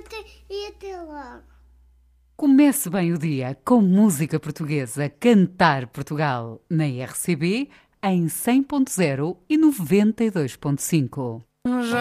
e até logo. Comece bem o dia com música portuguesa. Cantar Portugal na RCB em 100.0 e 92.5.